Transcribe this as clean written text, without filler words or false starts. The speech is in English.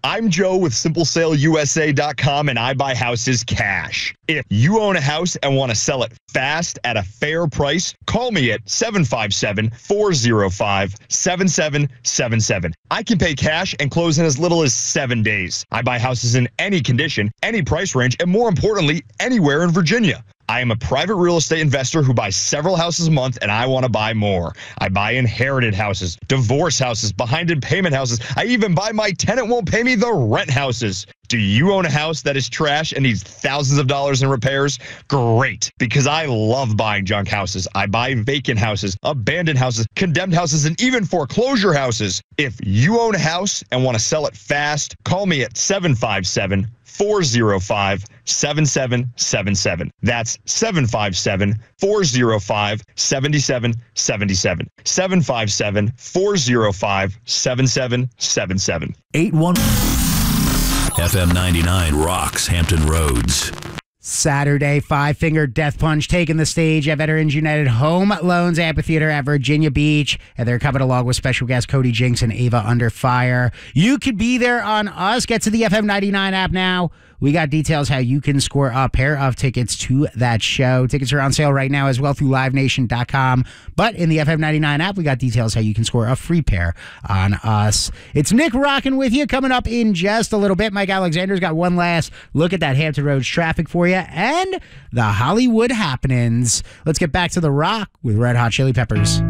I'm Joe with SimpleSaleUSA.com, and I buy houses cash. If you own a house and want to sell it fast at a fair price, call me at 757-405-7777. I can pay cash and close in as little as 7 days. I buy houses in any condition, any price range, and more importantly, anywhere in Virginia. I am a private real estate investor who buys several houses a month, and I want to buy more. I buy inherited houses, divorce houses, behind-in-payment houses. I even buy my tenant won't pay me the rent houses. Do you own a house that is trash and needs thousands of dollars in repairs? Great, because I love buying junk houses. I buy vacant houses, abandoned houses, condemned houses, and even foreclosure houses. If you own a house and want to sell it fast, call me at 757-405-7777. That's 757-405-7777. 757-405-7777. 811 FM 99 rocks Hampton Roads. Saturday, Five Finger Death Punch taking the stage at Veterans United Home Loans Amphitheater at Virginia Beach. And they're coming along with special guests Cody Jinks and Ava Under Fire. You could be there on us. Get to the FM 99 app now. We got details how you can score a pair of tickets to that show. Tickets are on sale right now as well through livenation.com. But in the FM 99 app, we got details how you can score a free pair on us. It's Nick rocking with you. Coming up in just a little bit, Mike Alexander's got one last look at that Hampton Roads traffic for you and the Hollywood happenings. Let's get back to the rock with Red Hot Chili Peppers.